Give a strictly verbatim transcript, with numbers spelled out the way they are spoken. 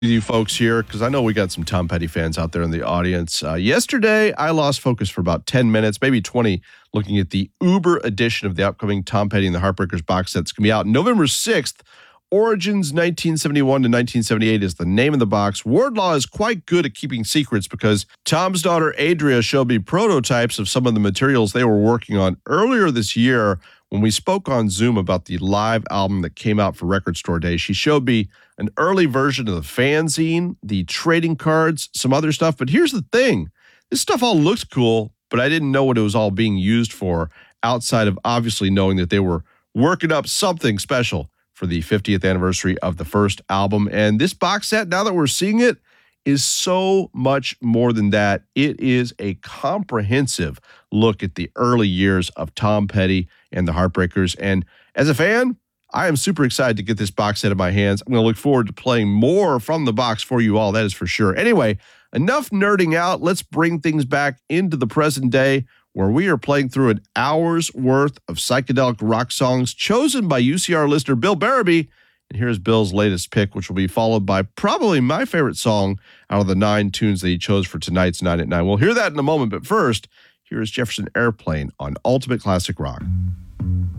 You folks here because I know we got some Tom Petty fans out there in the audience. Uh, yesterday, I lost focus for about ten minutes, maybe twenty, looking at the Uber edition of the upcoming Tom Petty and the Heartbreakers box set that's going to be out November sixth. Origins nineteen seventy-one to nineteen seventy-eight is the name of the box. Wardlaw is quite good at keeping secrets because Tom's daughter Adria showed me prototypes of some of the materials they were working on earlier this year when we spoke on Zoom about the live album that came out for Record Store Day. She showed me an early version of the fanzine, the trading cards, some other stuff. But here's the thing. This stuff all looks cool, but I didn't know what it was all being used for outside of obviously knowing that they were working up something special for the fiftieth anniversary of the first album. And this box set, now that we're seeing it, is so much more than that. It is a comprehensive look at the early years of Tom Petty and the Heartbreakers. And as a fan, I am super excited to get this box set in my hands. I'm going to look forward to playing more from the box for you all, that is for sure. Anyway, enough nerding out. Let's bring things back into the present day where we are playing through an hour's worth of psychedelic rock songs chosen by U C R listener Bill Barabee. And here's Bill's latest pick, which will be followed by probably my favorite song out of the nine tunes that he chose for tonight's nine at nine. We'll hear that in a moment, but first, here is Jefferson Airplane on Ultimate Classic Rock.